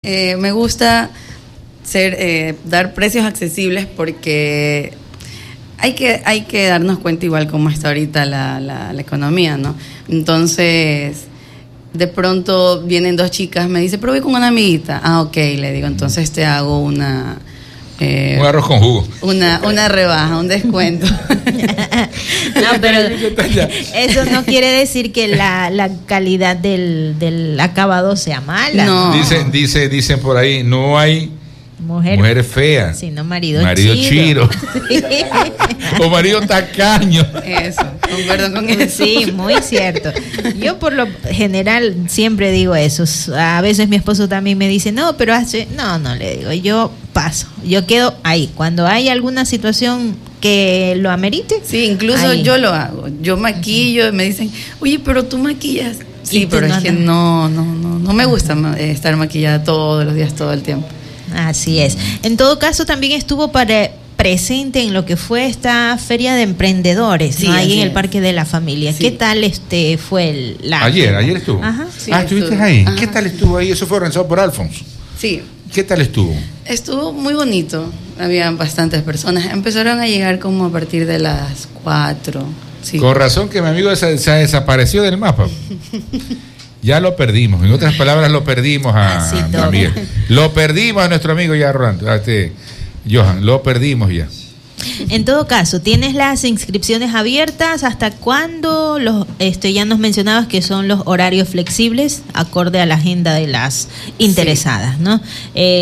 Me gusta dar precios accesibles porque hay que darnos cuenta igual cómo está ahorita la economía, ¿no? Entonces, de pronto vienen dos chicas, me dice, pero voy con una amiguita. Ah, ok, le digo, entonces te hago un arroz con jugo. Una rebaja, un descuento. No, pero eso no quiere decir que la calidad del acabado sea mala. No. Dicen por ahí, no hay mujer fea, sino marido chiro. Sí. O marido tacaño. Eso, concuerdo con eso. Sí, muy cierto. Yo por lo general siempre digo eso. A veces mi esposo también me dice, no, pero no le digo, yo paso, yo quedo ahí. Cuando hay alguna situación que lo amerite. Sí, incluso ahí. Yo lo hago. Yo maquillo, me dicen, oye, pero tú maquillas. Sí, pero es que no me gusta estar maquillada todos los días, todo el tiempo. Así es. En todo caso, también estuvo presente en lo que fue esta feria de emprendedores, sí, ¿no? Ahí en el Parque de la Familia. Sí. ¿Qué tal fue Ayer estuvo. Ajá. Sí, ¿estuviste ahí? Ajá. ¿Qué tal estuvo ahí? Eso fue organizado por Alfonso. Sí. ¿Qué tal estuvo? Estuvo muy bonito. Había bastantes personas. Empezaron a llegar como a partir de las 4. Sí. Con razón que mi amigo se desapareció del mapa. Ya lo perdimos. En otras palabras, lo perdimos a Miguel. Lo perdimos a nuestro amigo ya, Rolando. Johan, lo perdimos ya. En todo caso, ¿tienes las inscripciones abiertas? ¿Hasta cuándo? Ya nos mencionabas que son los horarios flexibles, acorde a la agenda de las interesadas, sí, ¿no?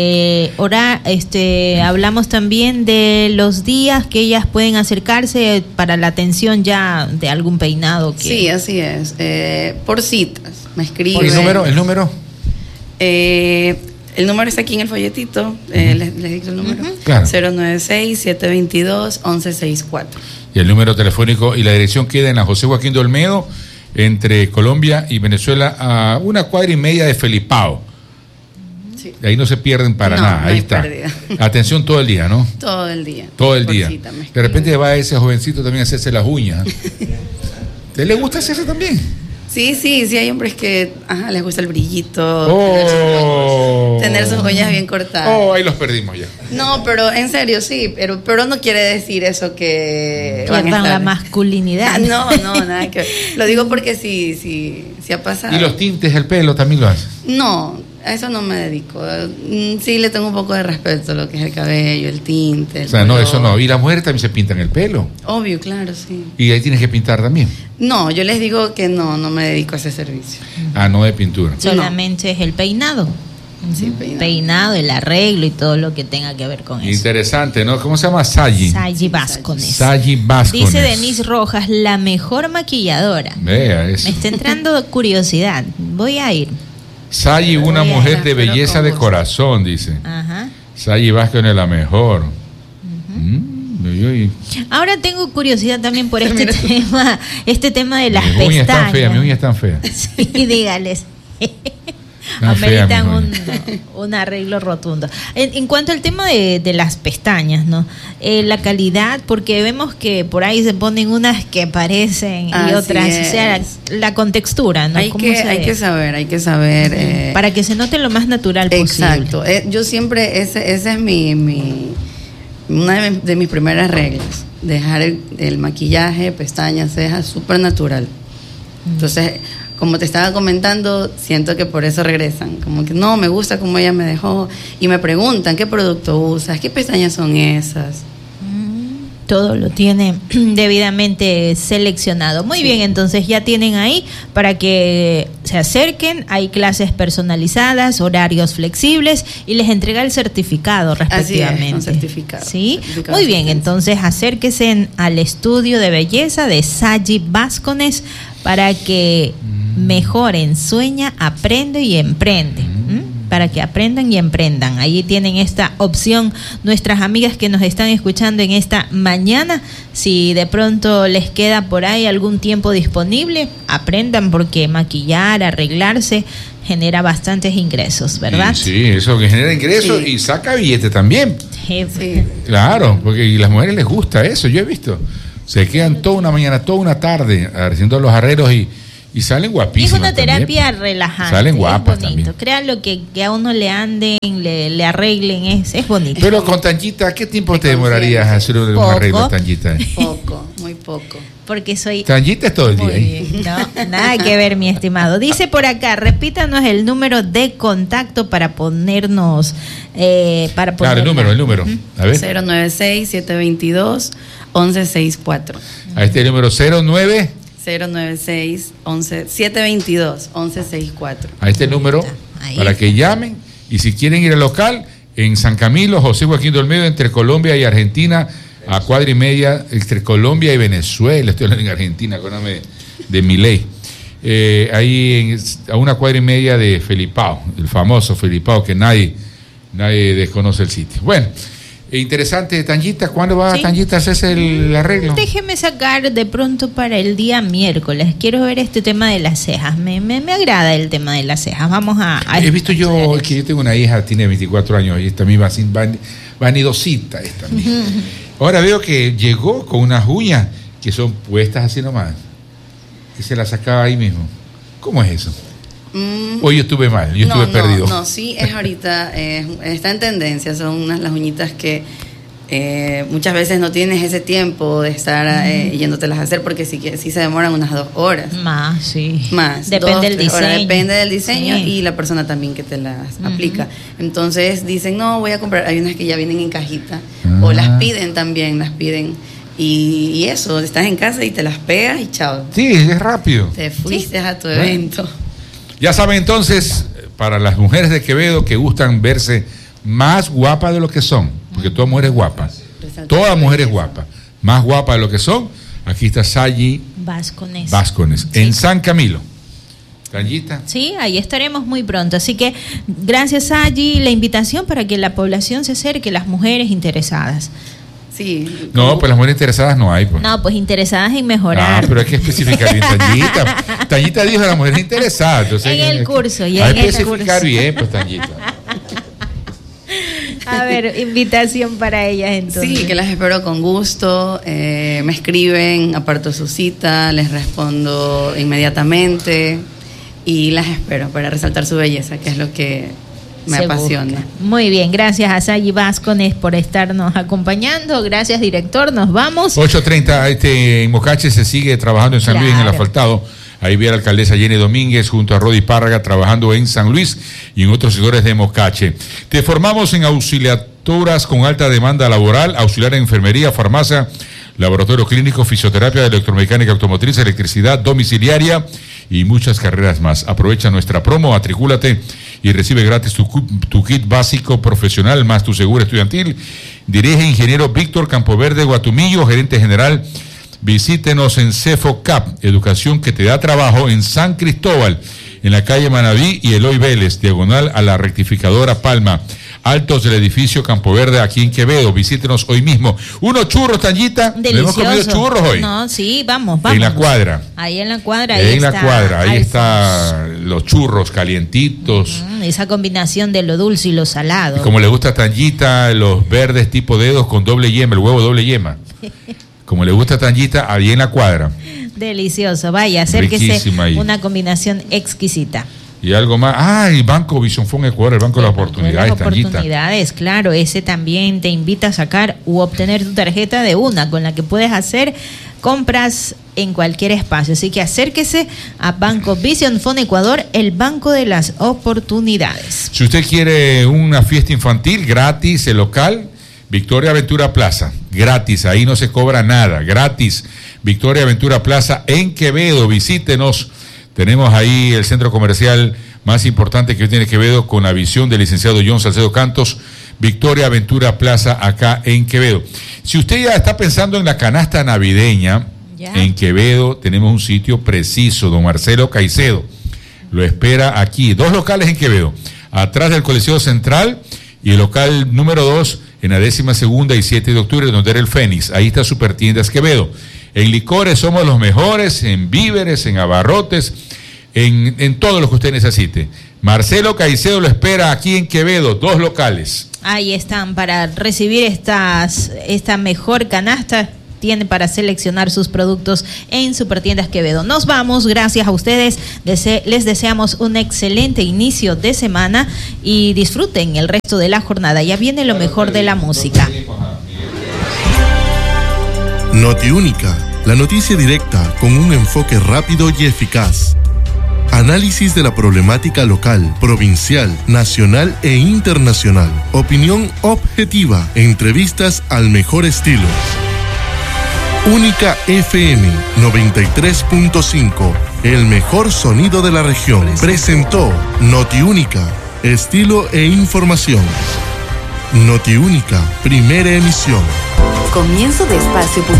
Hablamos también de los días que ellas pueden acercarse para la atención ya de algún peinado. Sí, así es. Por citas. Me escriben. ¿El número? El número está aquí en el folletito, les dicto el número, claro. 096-722-1164. Y el número telefónico y la dirección queda en la José Joaquín de Olmedo, entre Colombia y Venezuela, a 1,5 cuadras de Felipao. Sí. Ahí no se pierden para nada, ahí está. Pérdida. Atención todo el día, ¿no? Todo el día. Todo el día. De repente va ese jovencito también a hacerse las uñas. ¿Te le gusta hacerse también? Sí, hay hombres que les gusta el brillito, tener sus uñas bien cortadas. Ahí los perdimos ya. No, pero en serio, sí, pero no quiere decir eso que pierdan la masculinidad. No, nada que ver. Lo digo porque sí ha pasado. ¿Y los tintes del pelo también lo haces? No, a eso no me dedico. Sí le tengo un poco de respeto a lo que es el cabello, el tinte. No, eso no. ¿Y las mujeres también se pintan el pelo? Obvio, claro, sí. ¿Y ahí tienes que pintar también? No, yo les digo que no me dedico a ese servicio. No de pintura. Solamente es el peinado. Sí, peinado, el arreglo y todo lo que tenga que ver con eso. Interesante, ¿no? ¿Cómo se llama? Sayi Vázquez. Dice Denise Rojas, la mejor maquilladora. Vea eso. Me está entrando curiosidad. Voy a ir. Sayi, una mujer de belleza de corazón, dice. Ajá. Sayi Vázquez es la mejor. Ahora tengo curiosidad también por este tema de las pestañas. Mis uñas están feas. Sí, dígales. Ameritan un arreglo rotundo. En cuanto al tema de las pestañas, ¿no? La calidad, porque vemos que por ahí se ponen unas que parecen y otras, o sea, la contextura, ¿no? Hay que saber. Para que se note lo más natural posible. Exacto. Yo siempre, esa es una de mis primeras reglas, dejar el maquillaje, pestañas, cejas súper natural. Entonces, como te estaba comentando, siento que por eso regresan, como que no, me gusta como ella me dejó, y me preguntan qué producto usas, qué pestañas son esas. Todo lo tiene debidamente seleccionado. Muy bien, entonces ya tienen ahí para que se acerquen. Hay clases personalizadas, horarios flexibles y les entrega el certificado respectivamente. Así es, un certificado. ¿Sí? Muy bien, entonces acérquense al estudio de belleza de Sayi Vázquez para que mejoren, sueña, aprende y emprende. Para que aprendan y emprendan. Ahí tienen esta opción nuestras amigas que nos están escuchando en esta mañana. Si de pronto les queda por ahí algún tiempo disponible, aprendan, porque maquillar, arreglarse genera bastantes ingresos, ¿verdad? Sí, eso que genera ingresos, sí, y saca billete también. Sí. Claro, porque a las mujeres les gusta eso, yo he visto. Se quedan toda una mañana, toda una tarde haciendo los arreglos y Y salen guapísimas. Es una terapia también, relajante. Salen guapas es bonito. también. Créanlo que a uno le anden, le arreglen, es bonito. Pero con Tanyita, ¿qué tiempo te demorarías a hacer un arreglo, Tanyita? Poco, muy poco. Porque soy... Tanyita es todo el día. Muy bien. No, nada que ver, mi estimado. Dice por acá, repítanos el número de contacto para ponernos... Claro, el número. A ver. 096-722-1164. A este número 722-1164. A este número, Ahí. para que llamen. Y si quieren ir al local, en San Camilo, José Joaquín de Olmedo, entre Colombia y Argentina, a cuadra y media, entre Colombia y Venezuela. Estoy hablando en Argentina, acuérdame de Milei. Ahí a una cuadra y media de Felipao, el famoso Felipao, que nadie desconoce el sitio. Bueno. Interesante, Tanyita. ¿Cuándo va Tanyita a hacerse el arreglo? Déjeme sacar de pronto para el día miércoles. Quiero ver este tema de las cejas. Me agrada el tema de las cejas. Vamos a he visto yo que yo tengo una hija, tiene 24 años, y esta misma vanidosita esta misma. Ahora veo que llegó con unas uñas que son puestas así nomás. Y se las sacaba ahí mismo. ¿Cómo es eso? Hoy yo estuve mal, estuve perdido. No, sí, es ahorita, está en tendencia, son las uñitas que muchas veces no tienes ese tiempo de estar yéndotelas a hacer porque sí se demoran unas 2 horas. Más, sí. Más. Depende del diseño. Depende del diseño Sí. Y la persona también que te las aplica. Entonces dicen, no, voy a comprar, hay unas que ya vienen en cajita, o las piden también, y eso, estás en casa y te las pegas y chao. Sí, es rápido. Te fuiste a tu evento. Ya saben entonces, para las mujeres de Quevedo que gustan verse más guapas de lo que son, porque toda mujer es guapa, toda mujer es guapa, más guapa de lo que son, aquí está Sayi Vázquez, en San Camilo. Tanyita. Sí, ahí estaremos muy pronto. Así que gracias, Sayi, la invitación para que la población se acerque, las mujeres interesadas. Sí. No, pues las mujeres interesadas no hay. Pues. No, pues interesadas en mejorar. Ah, pero hay que especificar bien, Tanyita. Tanyita dijo a las mujeres interesadas. Entonces, en el curso, hay que especificar bien, pues, Tanyita. A ver, invitación para ellas entonces. Sí, que las espero con gusto. Me escriben, aparto su cita, les respondo inmediatamente y las espero para resaltar su belleza, que es lo que me apasiona. Busca. Muy bien, gracias a Sayi Vázquez por estarnos acompañando. Gracias, director. Nos vamos. 8:30, en Mocache se sigue trabajando en San Luis, en el asfaltado. Ahí vi a la alcaldesa Jenny Domínguez junto a Rodi Párraga trabajando en San Luis y en otros sectores de Mocache. Te formamos en auxiliaturas con alta demanda laboral, auxiliar en enfermería, farmacia, laboratorio clínico, fisioterapia, electromecánica automotriz, electricidad domiciliaria y muchas carreras más. Aprovecha nuestra promo, matricúlate y recibe gratis tu kit básico profesional más tu seguro estudiantil. Dirige ingeniero Víctor Campoverde Guatumillo, gerente general. Visítenos en CEFOCAP, educación que te da trabajo, en San Cristóbal, en la calle Manaví y Eloy Vélez, diagonal a la rectificadora Palma. Altos del edificio Campo Verde, aquí en Quevedo. Visítenos hoy mismo. Unos churros, Tanyita. Delicioso. Hemos comido churros hoy. No, sí, vamos. En la cuadra. Ahí en la cuadra. Ahí están los churros calientitos. Esa combinación de lo dulce y lo salado. Y como le gusta a Tanyita, los verdes tipo dedos con doble yema, el huevo doble yema. Como le gusta a Tanyita, ahí en la cuadra. Delicioso. Vaya, acérquese, una combinación exquisita. Y algo más. El Banco Vision Fund Ecuador, el Banco de las Oportunidades, oportunidades, claro, ese también te invita a sacar u obtener tu tarjeta de una con la que puedes hacer compras en cualquier espacio. Así que acérquese a Banco Vision Fund Ecuador, el Banco de las Oportunidades. Si usted quiere una fiesta infantil gratis, el local, Victoria Aventura Plaza, gratis, ahí no se cobra nada, gratis. Victoria Aventura Plaza en Quevedo, visítenos. Tenemos ahí el centro comercial más importante que tiene Quevedo con la visión del licenciado John Salcedo Cantos, Victoria Aventura Plaza acá en Quevedo. Si usted ya está pensando en la canasta navideña, en Quevedo tenemos un sitio preciso, don Marcelo Caicedo. Lo espera aquí, 2 locales en Quevedo, atrás del Coliseo Central y el local número 2 en la 12ª y 7 de octubre, donde era el Fénix. Ahí está Supertiendas Quevedo. En licores somos los mejores, en víveres, en abarrotes, en todo lo que usted necesite. Marcelo Caicedo lo espera aquí en Quevedo, 2 locales. Ahí están para recibir esta mejor canasta tiene para seleccionar sus productos en Supertiendas Quevedo. Nos vamos, gracias a ustedes, les deseamos un excelente inicio de semana y disfruten el resto de la jornada. Ya viene lo mejor de la música. Notiúnica, la noticia directa con un enfoque rápido y eficaz. Análisis de la problemática local, provincial, nacional e internacional. Opinión objetiva, entrevistas al mejor estilo. Única FM 93.5, el mejor sonido de la región. Presentó Notiúnica, estilo e información. Notiúnica, primera emisión. Comienzo de espacio publicitario.